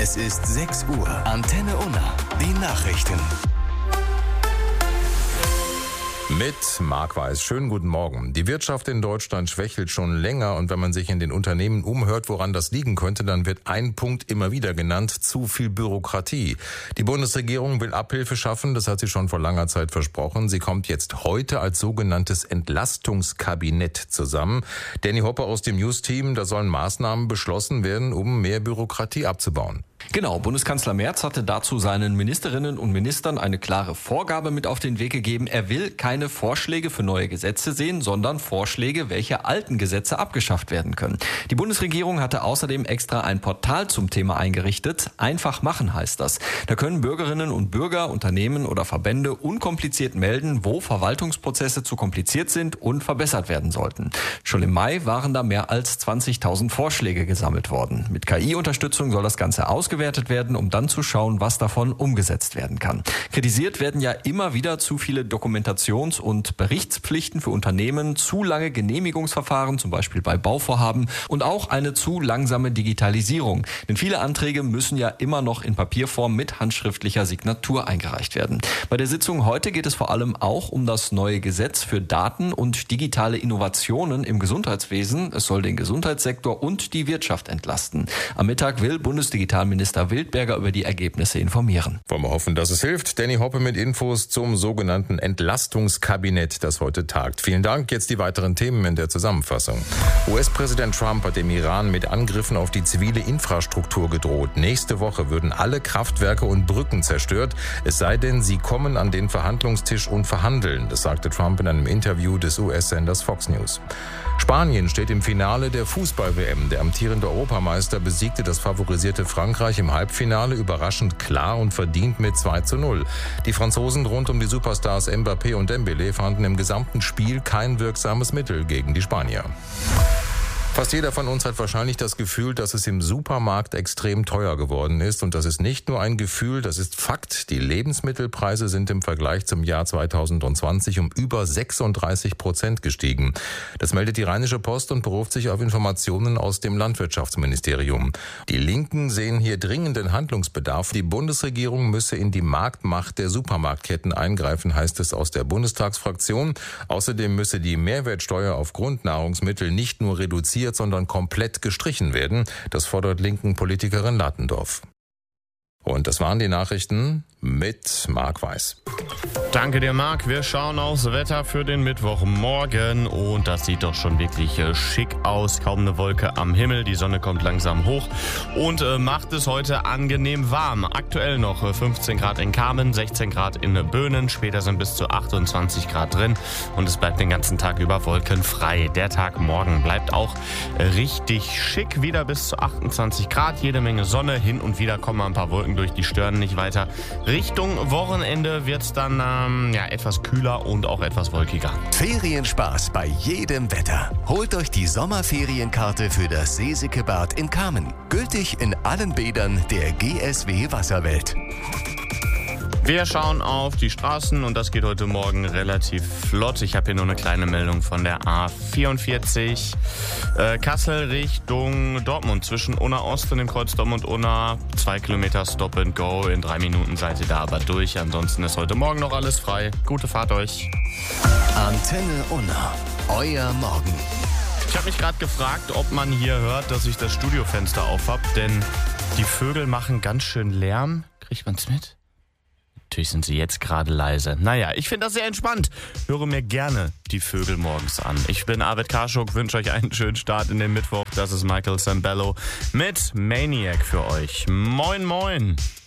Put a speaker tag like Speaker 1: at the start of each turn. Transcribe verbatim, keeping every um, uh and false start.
Speaker 1: Es ist sechs Uhr. Antenne Unna. Die Nachrichten.
Speaker 2: Mit Marc Weiß. Schönen guten Morgen. Die Wirtschaft in Deutschland schwächelt schon länger und wenn man sich in den Unternehmen umhört, woran das liegen könnte, dann wird ein Punkt immer wieder genannt: zu viel Bürokratie. Die Bundesregierung will Abhilfe schaffen, das hat sie schon vor langer Zeit versprochen. Sie kommt jetzt heute als sogenanntes Entlastungskabinett zusammen. Danny Hoppe aus dem News-Team, da sollen Maßnahmen beschlossen werden, um mehr Bürokratie abzubauen.
Speaker 3: Genau, Bundeskanzler Merz hatte dazu seinen Ministerinnen und Ministern eine klare Vorgabe mit auf den Weg gegeben. Er will keine Vorschläge für neue Gesetze sehen, sondern Vorschläge, welche alten Gesetze abgeschafft werden können. Die Bundesregierung hatte außerdem extra ein Portal zum Thema eingerichtet. Einfach machen heißt das. Da können Bürgerinnen und Bürger, Unternehmen oder Verbände unkompliziert melden, wo Verwaltungsprozesse zu kompliziert sind und verbessert werden sollten. Schon im Mai waren da mehr als zwanzigtausend Vorschläge gesammelt worden. Mit K I-Unterstützung soll das Ganze ausgewertet werden, um dann zu schauen, was davon umgesetzt werden kann. Kritisiert werden ja immer wieder zu viele Dokumentations- und Berichtspflichten für Unternehmen, zu lange Genehmigungsverfahren, zum Beispiel bei Bauvorhaben, und auch eine zu langsame Digitalisierung. Denn viele Anträge müssen ja immer noch in Papierform mit handschriftlicher Signatur eingereicht werden. Bei der Sitzung heute geht es vor allem auch um das neue Gesetz für Daten und digitale Innovationen im Gesundheitswesen. Es soll den Gesundheitssektor und die Wirtschaft entlasten. Am Mittag will Bundesdigitalminister Minister Wildberger über die Ergebnisse informieren.
Speaker 2: Wollen wir hoffen, dass es hilft. Danny Hoppe mit Infos zum sogenannten Entlastungskabinett, das heute tagt. Vielen Dank. Jetzt die weiteren Themen in der Zusammenfassung. U S-Präsident Trump hat dem Iran mit Angriffen auf die zivile Infrastruktur gedroht. Nächste Woche würden alle Kraftwerke und Brücken zerstört, es sei denn, sie kommen an den Verhandlungstisch und verhandeln. Das sagte Trump in einem Interview des U S-Senders Fox News. Spanien steht im Finale der Fußball-W M. Der amtierende Europameister besiegte das favorisierte Frankreich im Halbfinale überraschend klar und verdient mit zwei zu null. Die Franzosen rund um die Superstars Mbappé und Dembélé fanden im gesamten Spiel kein wirksames Mittel gegen die Spanier. Fast jeder von uns hat wahrscheinlich das Gefühl, dass es im Supermarkt extrem teuer geworden ist. Und das ist nicht nur ein Gefühl, das ist Fakt. Die Lebensmittelpreise sind im Vergleich zum Jahr zweitausendzwanzig um über sechsunddreißig Prozent gestiegen. Das meldet die Rheinische Post und beruft sich auf Informationen aus dem Landwirtschaftsministerium. Die Linken sehen hier dringenden Handlungsbedarf. Die Bundesregierung müsse in die Marktmacht der Supermarktketten eingreifen, heißt es aus der Bundestagsfraktion. Außerdem müsse die Mehrwertsteuer auf Grundnahrungsmittel nicht nur reduziert, sondern komplett gestrichen werden. Das fordert linken Politikerin Latendorf. Und das waren die Nachrichten mit Marc Weiß.
Speaker 4: Danke dir, Marc. Wir schauen aufs Wetter für den Mittwochmorgen und das sieht doch schon wirklich äh, schick aus. Kaum eine Wolke am Himmel, die Sonne kommt langsam hoch und äh, macht es heute angenehm warm. Aktuell noch äh, fünfzehn Grad in Kamen, sechzehn Grad in Böhnen, später sind bis zu achtundzwanzig Grad drin und es bleibt den ganzen Tag über wolkenfrei. Der Tag morgen bleibt auch äh, richtig schick, wieder bis zu achtundzwanzig Grad, jede Menge Sonne, hin und wieder kommen ein paar Wolken durch, die stören nicht weiter. Richtung Wochenende wird es dann ähm, ja, etwas kühler und auch etwas wolkiger.
Speaker 1: Ferienspaß bei jedem Wetter. Holt euch die Sommerferienkarte für das Seesikebad in Kamen. Gültig in allen Bädern der G S W Wasserwelt.
Speaker 4: Wir schauen auf die Straßen und das geht heute Morgen relativ flott. Ich habe hier nur eine kleine Meldung von der A vierundvierzig. Äh, Kassel Richtung Dortmund zwischen Unna Ost und dem Kreuz Dortmund-Unna. Zwei Kilometer Stop and Go. In drei Minuten seid ihr da aber durch. Ansonsten ist heute Morgen noch alles frei. Gute Fahrt euch.
Speaker 1: Antenne Unna. Euer Morgen.
Speaker 4: Ich habe mich gerade gefragt, ob man hier hört, dass ich das Studiofenster auf habe, denn die Vögel machen ganz schön Lärm. Kriegt man's mit? Natürlich sind sie jetzt gerade leise. Naja, ich finde das sehr entspannt. Höre mir gerne die Vögel morgens an. Ich bin Arvid Karschuk, wünsche euch einen schönen Start in den Mittwoch. Das ist Michael Sambello mit Maniac für euch. Moin, moin.